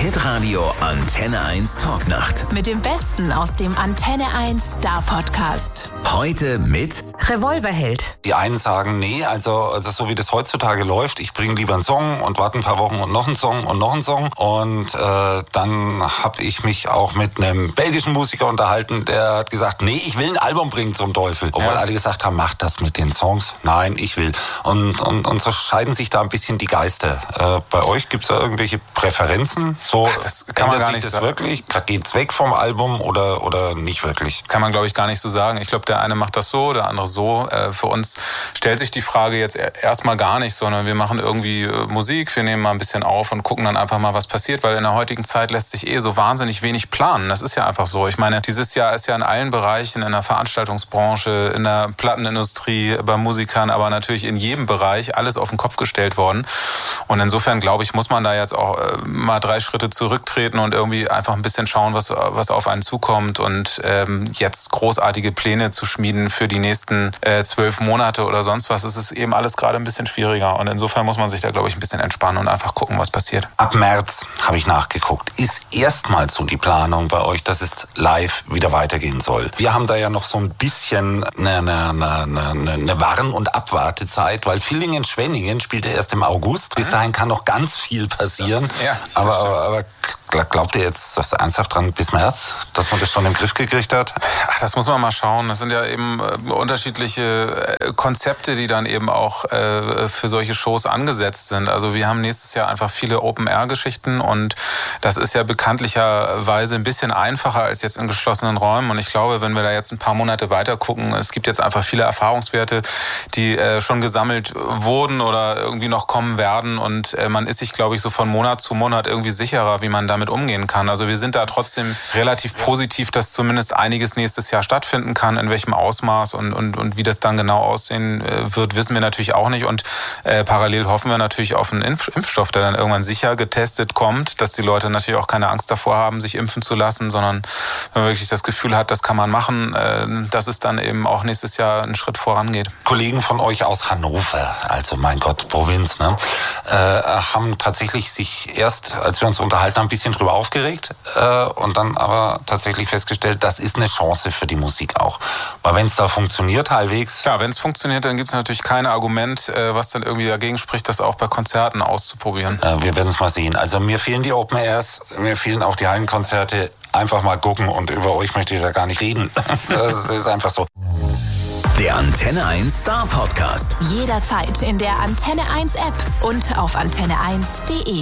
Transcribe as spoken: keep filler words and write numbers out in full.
Hitradio Antenne eins Talknacht. Mit dem Besten aus dem Antenne eins Star Podcast. Heute mit Revolverheld. Die einen sagen, nee, also, also so wie das heutzutage läuft, ich bringe lieber einen Song und warte ein paar Wochen und noch einen Song und noch einen Song. Und äh, dann habe ich mich auch mit einem belgischen Musiker unterhalten, der hat gesagt, nee, ich will ein Album bringen zum Teufel. Obwohl ja. alle gesagt haben, mach das mit den Songs. Nein, ich will. Und, und, und so scheiden sich da ein bisschen die Geister. Äh, bei euch gibt es da irgendwelche Präferenzen? So, Ach, das kann man gar nicht das sagen. Wirklich? Geht's weg vom Album oder, oder nicht wirklich? Kann man, glaube ich, gar nicht so sagen. Ich glaube, der eine macht das so, der andere so. Äh, für uns stellt sich die Frage jetzt erstmal gar nicht, sondern wir machen irgendwie äh, Musik, wir nehmen mal ein bisschen auf und gucken dann einfach mal, was passiert, weil in der heutigen Zeit lässt sich eh so wahnsinnig wenig planen. Das ist ja einfach so. Ich meine, dieses Jahr ist ja in allen Bereichen, in der Veranstaltungsbranche, in der Plattenindustrie, bei Musikern, aber natürlich in jedem Bereich alles auf den Kopf gestellt worden. Und insofern, glaube ich, muss man da jetzt auch äh, mal drei Schritte zurücktreten und irgendwie einfach ein bisschen schauen, was, was auf einen zukommt und ähm, jetzt großartige Pläne zu schmieden für die nächsten äh, zwölf Monate oder sonst was. Es ist eben alles gerade ein bisschen schwieriger und insofern muss man sich da, glaube ich, ein bisschen entspannen und einfach gucken, was passiert. Ab März, habe ich nachgeguckt, ist erstmals so die Planung bei euch, dass es live wieder weitergehen soll. Wir haben da ja noch so ein bisschen eine, eine, eine, eine Warn- und Abwartezeit, weil Villingen-Schwenningen spielt ja erst im August. Bis dahin kann noch ganz viel passieren. Ja, aber, aber, aber glaubt ihr jetzt, dass du ernsthaft dran bis März, dass man das schon im Griff gekriegt hat? Ach, das muss man mal schauen. Das sind ja eben äh, unterschiedliche äh, Konzepte, die dann eben auch äh, für solche Shows angesetzt sind. Also wir haben nächstes Jahr einfach viele Open-Air-Geschichten und das ist ja bekanntlicherweise ein bisschen einfacher als jetzt in geschlossenen Räumen. Und ich glaube, wenn wir da jetzt ein paar Monate weiter gucken, es gibt jetzt einfach viele Erfahrungswerte, die äh, schon gesammelt wurden oder irgendwie noch kommen werden. Und äh, man ist sich, glaube ich, so von Monat zu Monat irgendwie sicherer, wie man damit umgehen kann. Also wir sind da trotzdem relativ positiv, dass zumindest einiges nächstes Jahr stattfinden kann. In welchem Ausmaß und, und, und wie das dann genau aussehen äh, wird, wissen wir natürlich auch nicht. Und äh, parallel hoffen wir natürlich auf einen Impf- Impfstoff, der dann irgendwann sicher getestet kommt, dass die Leute natürlich auch keine Angst davor haben, sich impfen zu lassen, sondern wenn man wirklich das Gefühl hat, das kann man machen, äh, dass es dann eben auch nächstes Jahr einen Schritt vorangeht. Kollegen von euch aus Hannover, also mein Gott, Provinz, ne, äh, haben tatsächlich sich erst, als wir uns unterhalten haben, ein bisschen drüber aufgeregt äh, und dann aber tatsächlich festgestellt, das ist eine Chance für die Musik auch. Weil wenn es da funktioniert halbwegs... Ja, wenn es funktioniert, dann gibt es natürlich kein Argument, äh, was dann irgendwie dagegen spricht, das auch bei Konzerten auszuprobieren. Äh, wir werden es mal sehen. Also mir fehlen die Open Airs, mir fehlen auch die Hallenkonzerte. Einfach mal gucken und über euch möchte ich da gar nicht reden. Das ist einfach so. Der Antenne eins Star Podcast. Jederzeit in der Antenne eins App und auf antenne eins punkt de.